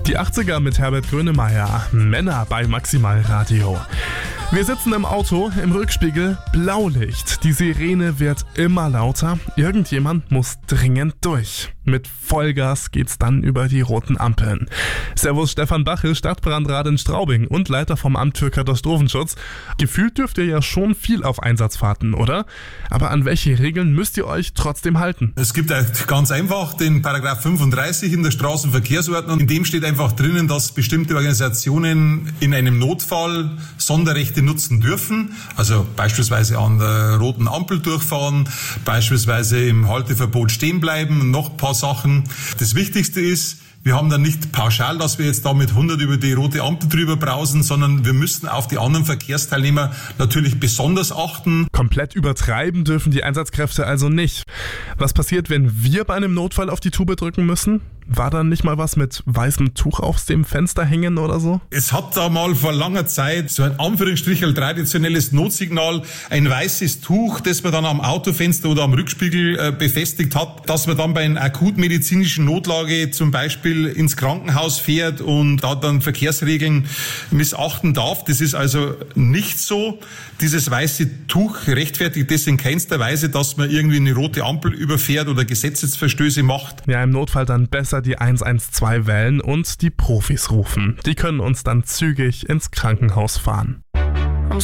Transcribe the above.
Die 80er mit Herbert Grönemeyer, Männer bei Maximal Radio. Wir sitzen im Auto, im Rückspiegel, Blaulicht. Die Sirene wird immer lauter. Irgendjemand muss dringend durch. Mit Vollgas geht's dann über die roten Ampeln. Servus Stefan Bache, Stadtbrandrat in Straubing und Leiter vom Amt für Katastrophenschutz. Gefühlt dürft ihr ja schon viel auf Einsatzfahrten, oder? Aber an welche Regeln müsst ihr euch trotzdem halten? Es gibt ganz einfach den Paragraph 35 in der Straßenverkehrsordnung. In dem steht einfach drinnen, dass bestimmte Organisationen in einem Notfall Sonderrechte nutzen dürfen. Also beispielsweise an der roten Ampel durchfahren, beispielsweise im Halteverbot stehen bleiben, noch ein paar Sachen. Das Wichtigste ist, wir haben dann nicht pauschal, dass wir jetzt da mit 100 über die rote Ampel drüber brausen, sondern wir müssen auf die anderen Verkehrsteilnehmer natürlich besonders achten. Komplett übertreiben dürfen die Einsatzkräfte also nicht. Was passiert, wenn wir bei einem Notfall auf die Tube drücken müssen? War da nicht mal was mit weißem Tuch auf dem Fenster hängen oder so? Es hat da mal vor langer Zeit so ein Anführungsstrichen traditionelles Notsignal, ein weißes Tuch, das man dann am Autofenster oder am Rückspiegel befestigt hat, dass man dann bei einer akutmedizinischen Notlage zum Beispiel ins Krankenhaus fährt und da dann Verkehrsregeln missachten darf. Das ist also nicht so. Dieses weiße Tuch rechtfertigt das in keinster Weise, dass man irgendwie eine rote Ampel überfährt oder Gesetzesverstöße macht. Ja, im Notfall dann besser die 112 wählen und die Profis rufen. Die können uns dann zügig ins Krankenhaus fahren.